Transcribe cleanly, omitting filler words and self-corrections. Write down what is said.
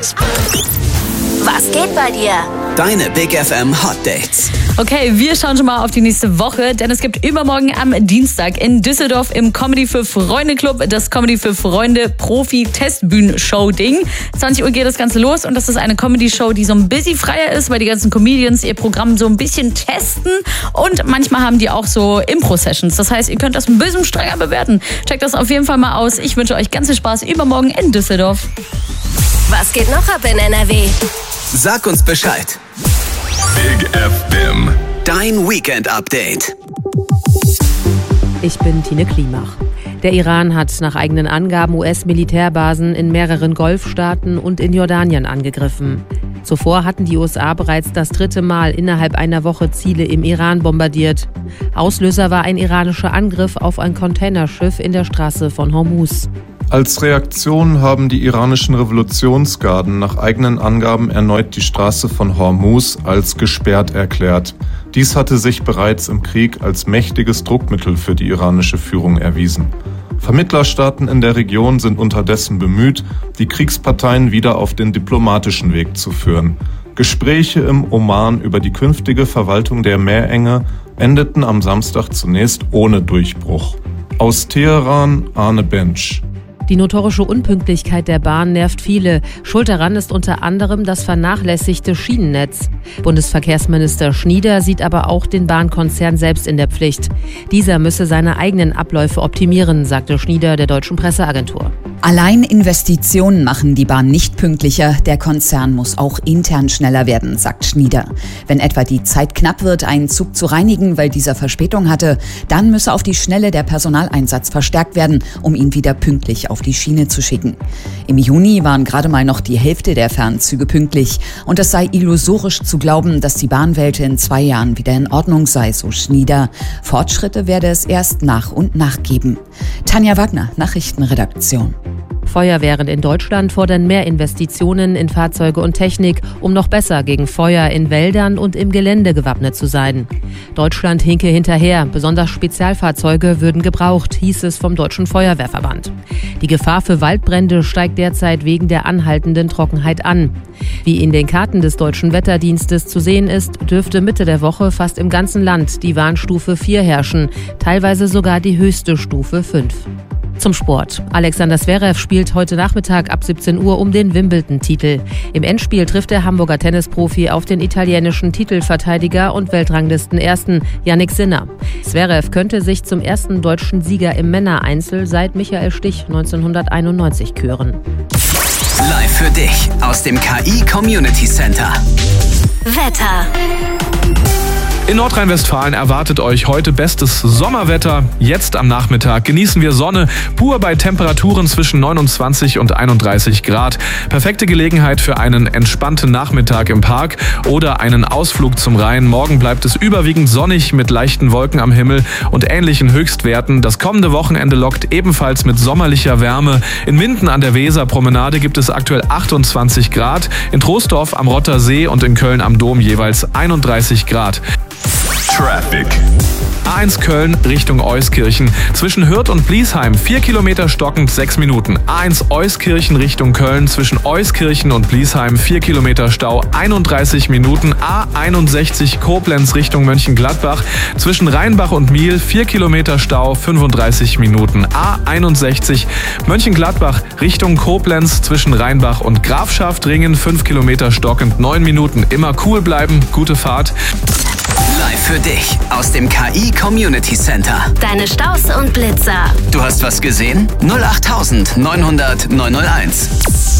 Was geht bei dir? Deine Big FM Hot Dates. Okay, wir schauen schon mal auf die nächste Woche, denn es gibt übermorgen am Dienstag in Düsseldorf im Comedy für Freunde Club das Comedy für Freunde Profi-Testbühnen-Show-Ding. 20 Uhr geht das Ganze los und das ist eine Comedy-Show, die so ein bisschen freier ist, weil die ganzen Comedians ihr Programm so ein bisschen testen und manchmal haben die auch so Impro-Sessions. Das heißt, ihr könnt das ein bisschen strenger bewerten. Checkt das auf jeden Fall mal aus. Ich wünsche euch ganz viel Spaß übermorgen in Düsseldorf. Was geht noch ab in NRW? Sag uns Bescheid. Big FM. Dein Weekend-Update. Ich bin Tine Klimach. Der Iran hat nach eigenen Angaben US-Militärbasen in mehreren Golfstaaten und in Jordanien angegriffen. Zuvor hatten die USA bereits das 3. Mal innerhalb einer Woche Ziele im Iran bombardiert. Auslöser war ein iranischer Angriff auf ein Containerschiff in der Straße von Hormuz. Als Reaktion haben die iranischen Revolutionsgarden nach eigenen Angaben erneut die Straße von Hormuz als gesperrt erklärt. Dies hatte sich bereits im Krieg als mächtiges Druckmittel für die iranische Führung erwiesen. Vermittlerstaaten in der Region sind unterdessen bemüht, die Kriegsparteien wieder auf den diplomatischen Weg zu führen. Gespräche im Oman über die künftige Verwaltung der Meerenge endeten am Samstag zunächst ohne Durchbruch. Aus Teheran, Arne Bench. Die notorische Unpünktlichkeit der Bahn nervt viele. Schuld daran ist unter anderem das vernachlässigte Schienennetz. Bundesverkehrsminister Schnieder sieht aber auch den Bahnkonzern selbst in der Pflicht. Dieser müsse seine eigenen Abläufe optimieren, sagte Schnieder der Deutschen Presseagentur. Allein Investitionen machen die Bahn nicht pünktlicher. Der Konzern muss auch intern schneller werden, sagt Schnieder. Wenn etwa die Zeit knapp wird, einen Zug zu reinigen, weil dieser Verspätung hatte, dann müsse auf die Schnelle der Personaleinsatz verstärkt werden, um ihn wieder pünktlich auf die Schiene zu schicken. Im Juni waren gerade mal noch die Hälfte der Fernzüge pünktlich. Und es sei illusorisch zu glauben, dass die Bahnwelt in 2 Jahren wieder in Ordnung sei, so Schnieder. Fortschritte werde es erst nach und nach geben. Tanja Wagner, Nachrichtenredaktion. Feuerwehren in Deutschland fordern mehr Investitionen in Fahrzeuge und Technik, um noch besser gegen Feuer in Wäldern und im Gelände gewappnet zu sein. Deutschland hinke hinterher, besonders Spezialfahrzeuge würden gebraucht, hieß es vom Deutschen Feuerwehrverband. Die Gefahr für Waldbrände steigt derzeit wegen der anhaltenden Trockenheit an. Wie in den Karten des Deutschen Wetterdienstes zu sehen ist, dürfte Mitte der Woche fast im ganzen Land die Warnstufe 4 herrschen, teilweise sogar die höchste Stufe 5. Zum Sport. Alexander Zverev spielt heute Nachmittag ab 17 Uhr um den Wimbledon-Titel. Im Endspiel trifft der Hamburger Tennisprofi auf den italienischen Titelverteidiger und Weltranglisten-Ersten Jannik Sinner. Zverev könnte sich zum ersten deutschen Sieger im Männereinzel seit Michael Stich 1991 küren. Live für dich aus dem KI Community Center. Wetter. In Nordrhein-Westfalen erwartet euch heute bestes Sommerwetter. Jetzt am Nachmittag genießen wir Sonne, pur bei Temperaturen zwischen 29 und 31 Grad. Perfekte Gelegenheit für einen entspannten Nachmittag im Park oder einen Ausflug zum Rhein. Morgen bleibt es überwiegend sonnig mit leichten Wolken am Himmel und ähnlichen Höchstwerten. Das kommende Wochenende lockt ebenfalls mit sommerlicher Wärme. In Minden an der Weserpromenade gibt es aktuell 28 Grad. In Troisdorf am Rotter See und in Köln am Dom jeweils 31 Grad. Traffic. A1 Köln Richtung Euskirchen. Zwischen Hürth und Bliesheim 4 Kilometer stockend 6 Minuten. A1 Euskirchen Richtung Köln. Zwischen Euskirchen und Bliesheim 4 Kilometer Stau 31 Minuten. A61 Koblenz Richtung Mönchengladbach. Zwischen Rheinbach und Miel 4 Kilometer Stau 35 Minuten. A61 Mönchengladbach Richtung Koblenz. Zwischen Rheinbach und Grafschaftringen 5 Kilometer stockend 9 Minuten. Immer cool bleiben. Gute Fahrt. Live für dich aus dem KI Community Center. Deine Staus und Blitzer. Du hast was gesehen? 08900 901.